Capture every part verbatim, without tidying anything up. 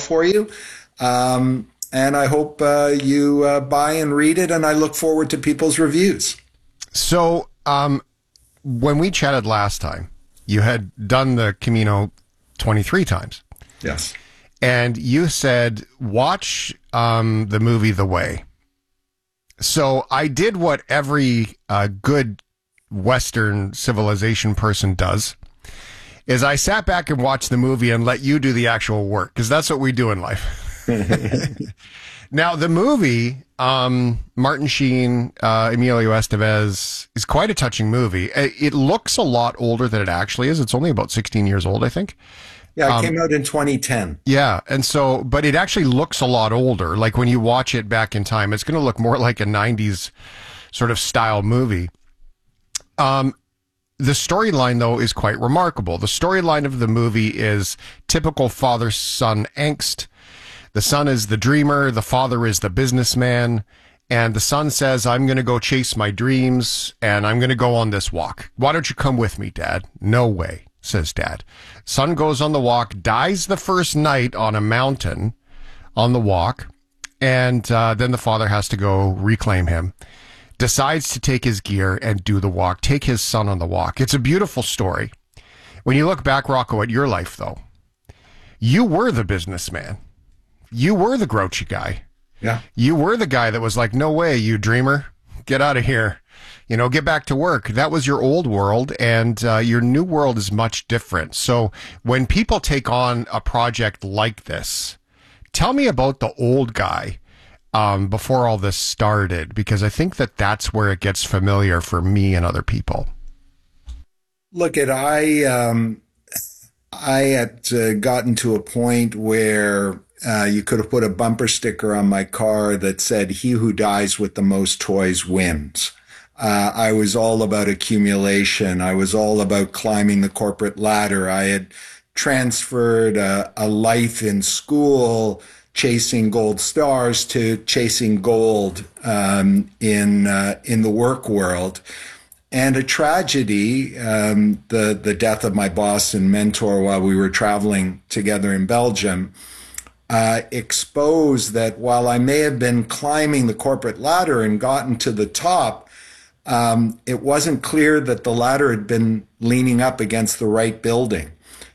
for you. Um, and I hope uh, you uh, buy and read it, and I look forward to people's reviews. So um, when we chatted last time, you had done the Camino twenty-three times. Yes. And you said, watch um, the movie The Way. So I did what every uh, good Western civilization person does, is I sat back and watched the movie and let you do the actual work, because that's what we do in life. Now, the movie, um, Martin Sheen, uh, Emilio Estevez, is quite a touching movie. It looks a lot older than it actually is. It's only about sixteen years old, I think. Yeah, it um, came out in twenty ten. Yeah, and so, but it actually looks a lot older. Like when you watch it back in time, it's going to look more like a nineties sort of style movie. Um, the storyline, though, is quite remarkable. The storyline of the movie is typical father-son angst. The son is the dreamer, the father is the businessman, and the son says, I'm going to go chase my dreams, and I'm going to go on this walk. Why don't you come with me, Dad? No way, says Dad. Son goes on the walk, dies the first night on a mountain on the walk, and uh, then the father has to go reclaim him. Decides to take his gear and do the walk, take his son on the walk. It's a beautiful story. When you look back, Rocco, at your life, though, you were the businessman. You were the grouchy guy. Yeah. You were the guy that was like, no way, you dreamer. Get out of here. You know, get back to work. That was your old world, and uh, your new world is much different. So when people take on a project like this, tell me about the old guy um, before all this started, because I think that that's where it gets familiar for me and other people. Look, at I, um, I had uh, gotten to a point where Uh, you could have put a bumper sticker on my car that said, he who dies with the most toys wins. Uh, I was all about accumulation. I was all about climbing the corporate ladder. I had transferred a, a life in school chasing gold stars to chasing gold um, in uh, in the work world. And a tragedy, um, the, the death of my boss and mentor while we were traveling together in Belgium, Uh, exposed that while I may have been climbing the corporate ladder and gotten to the top, um, it wasn't clear that the ladder had been leaning up against the right building.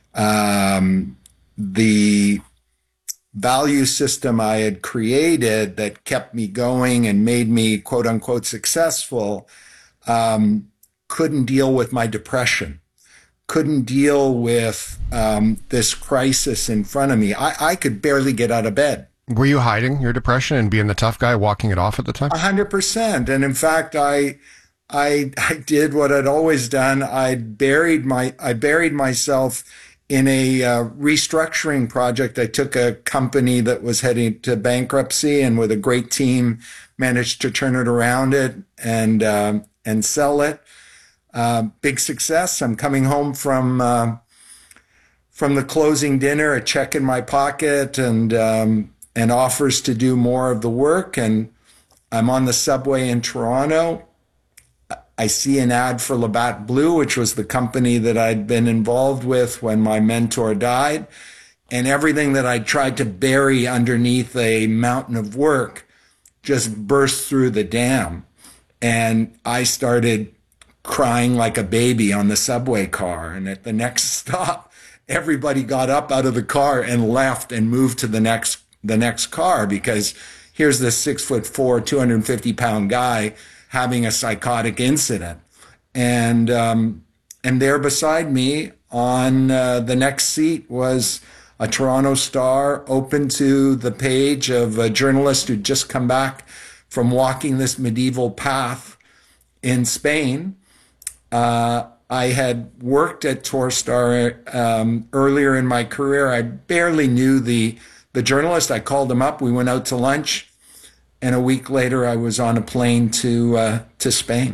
Um, the value system I had created that kept me going and made me quote unquote successful um, couldn't deal with my depression. Couldn't deal with um, this crisis in front of me. I, I could barely get out of bed. Were you hiding your depression and being the tough guy, walking it off at the time? A hundred percent. And in fact, I, I, I did what I'd always done. I buried my, I buried myself in a uh, restructuring project. I took a company that was heading to bankruptcy, and with a great team, managed to turn it around it and uh, and sell it. Uh, big success. I'm coming home from uh, from the closing dinner, a check in my pocket, and um, and offers to do more of the work. And I'm on the subway in Toronto. I see an ad for Labatt Blue, which was the company that I'd been involved with when my mentor died. And everything that I tried to bury underneath a mountain of work just burst through the dam. And I started crying like a baby on the subway car. And at the next stop, everybody got up out of the car and left and moved to the next, the next car, because here's this six foot four, two hundred fifty pound guy having a psychotic incident. And, um, and there beside me on uh, the next seat was a Toronto Star, open to the page of a journalist who'd just come back from walking this medieval path in Spain. Uh, I had worked at Torstar um, earlier in my career. I barely knew the the journalist. I called him up. We went out to lunch, and a week later, I was on a plane to uh, to Spain.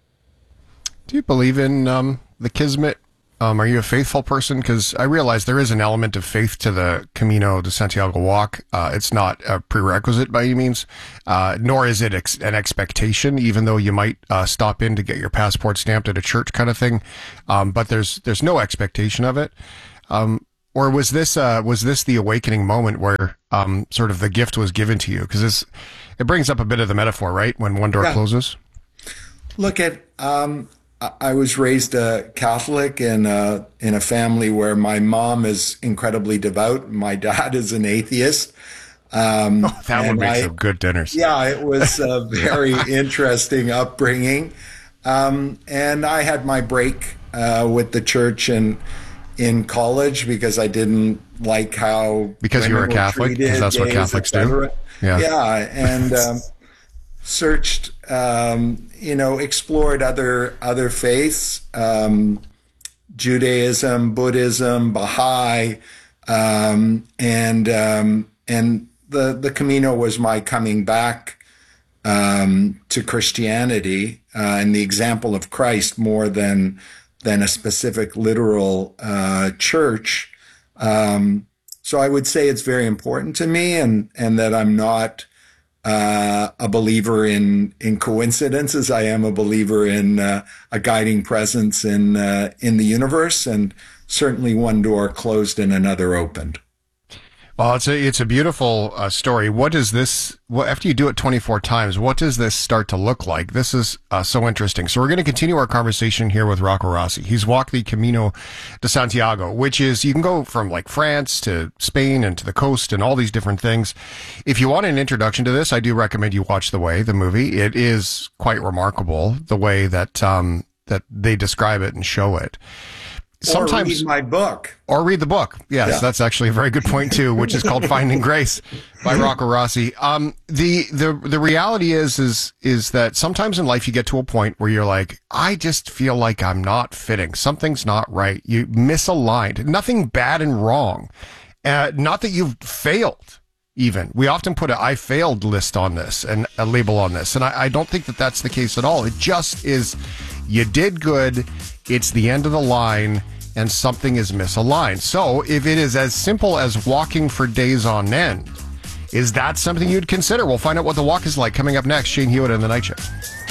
Do you believe in um, the Kismet? Um, are you a faithful person? Because I realize there is an element of faith to the Camino de Santiago walk. Uh, it's not a prerequisite by any means, uh, nor is it ex- an expectation, even though you might uh, stop in to get your passport stamped at a church kind of thing. Um, but there's there's no expectation of it. Um, or was this uh, was this the awakening moment where um, sort of the gift was given to you? Because this it brings up a bit of the metaphor, right? When one door yeah. closes. Look at. Um, I was raised a Catholic in a, in a family where my mom is incredibly devout. My dad is an atheist. Um, oh, that would make some good dinners. Yeah, it was a very interesting upbringing. Um, and I had my break uh, with the church in, in college because I didn't like how because you were a Catholic, because that's what Catholics do. Yeah, yeah, and um, searched, um, you know, explored other other faiths, um, Judaism, Buddhism, Baha'i, um, and um, and the the Camino was my coming back um, to Christianity uh, and the example of Christ more than than a specific literal uh, church. Um, so I would say it's very important to me, and and that I'm not uh, a believer in in coincidences. I am a believer in uh, a guiding presence in uh, in the universe, and certainly one door closed and another opened. Well, it's a it's a beautiful uh, story. What does this? Well, after you do it twenty-four times, what does this start to look like? This is uh, so interesting. So we're going to continue our conversation here with Rocco Rossi. He's walked the Camino de Santiago, which is you can go from like France to Spain and to the coast and all these different things. If you want an introduction to this, I do recommend you watch The Way, the movie. It is quite remarkable the way that um, that they describe it and show it. Sometimes, or read my book. Or read the book. Yes, yeah. That's actually a very good point too, which is called Finding Grace by Rocco Rossi. Um, the, the, the reality is, is, is that sometimes in life you get to a point where you're like, I just feel like I'm not fitting. Something's not right. You misaligned. Nothing bad and wrong. Uh, not that you've failed. Even we often put a I failed list on this and a label on this. And I, I don't think that that's the case at all. It just is, you did good. It's the end of the line and something is misaligned. So if it is as simple as walking for days on end, is that something you'd consider? We'll find out what the walk is like coming up next. Shane Hewitt in the Night Shift.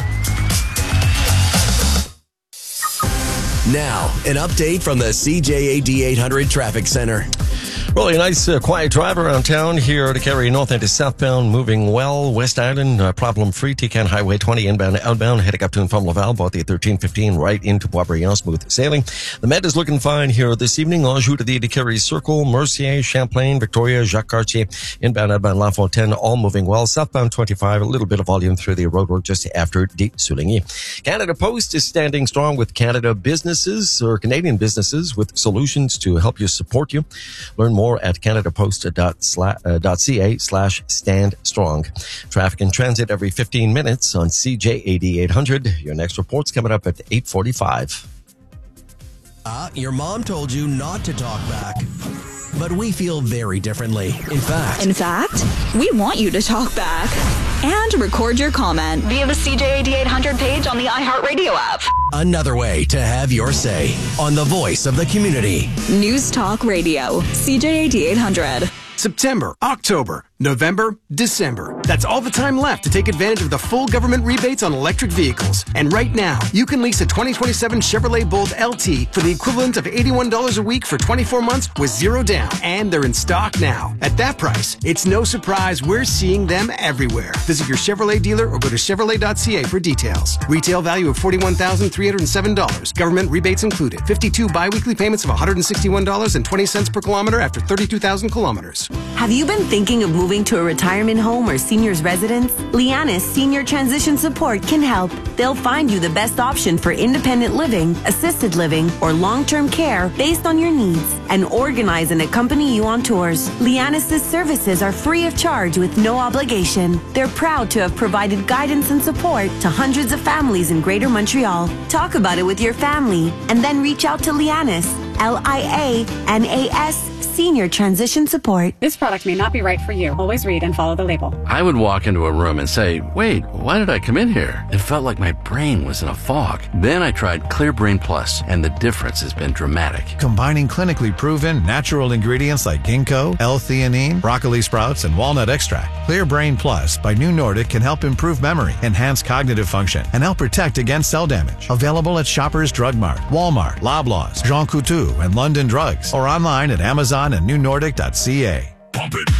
Now, an update from the C J A D eight hundred Traffic Center. Really a nice, uh, quiet drive around town here to carry north into southbound, moving well. West Island, uh, problem-free. T-Can Highway twenty, inbound, outbound, heading up to and from Laval, both the thirteen fifteen right into Boisbriand, smooth sailing. The Met is looking fine here this evening. Anjou to the Decarie Circle, Mercier, Champlain, Victoria, Jacques Cartier, inbound, outbound, La Fontaine, all moving well. Southbound twenty-five, a little bit of volume through the roadwork just after de Souligny. Canada Post is standing strong with Canada businesses or Canadian businesses with solutions to help you support you. Learn more at canadapost.ca slash stand strong. Traffic and transit every fifteen minutes on C J A D eight hundred. Your next report's coming up at eight forty-five. Uh, your mom told you not to talk back. But we feel very differently. In fact... In fact, we want you to talk back and record your comment via the C J A D eight hundred page on the iHeartRadio app. Another way to have your say on the voice of the community. News Talk Radio, C J A D eight hundred. September, October, November, December. That's all the time left to take advantage of the full government rebates on electric vehicles. And right now, you can lease a twenty twenty-seven Chevrolet Bolt L T for the equivalent of eighty-one dollars a week for twenty-four months with zero down. And they're in stock now. At that price, it's no surprise we're seeing them everywhere. Visit your Chevrolet dealer or go to Chevrolet dot C A for details. Retail value of forty-one thousand three hundred seven dollars. Government rebates included. fifty-two biweekly payments of one hundred sixty-one dollars and twenty cents per kilometer after thirty-two thousand kilometers. Have you been thinking of moving to a retirement home or senior's residence? Lianis Senior Transition Support can help. They'll find you the best option for independent living, assisted living, or long-term care based on your needs and organize and accompany you on tours. Lianis' services are free of charge with no obligation. They're proud to have provided guidance and support to hundreds of families in Greater Montreal. Talk about it with your family and then reach out to Lianis, L I A N A S, Senior Transition Support. This product may not be right for you. Always read and follow the label. I would walk into a room and say, wait, why did I come in here? It felt like my brain was in a fog. Then I tried Clear Brain Plus, and the difference has been dramatic. Combining clinically proven natural ingredients like ginkgo, L-theanine, broccoli sprouts, and walnut extract, Clear Brain Plus by New Nordic can help improve memory, enhance cognitive function, and help protect against cell damage. Available at Shoppers Drug Mart, Walmart, Loblaws, Jean Coutu, and London Drugs, or online at Amazon Amazon and new nordic dot c a. Pump it.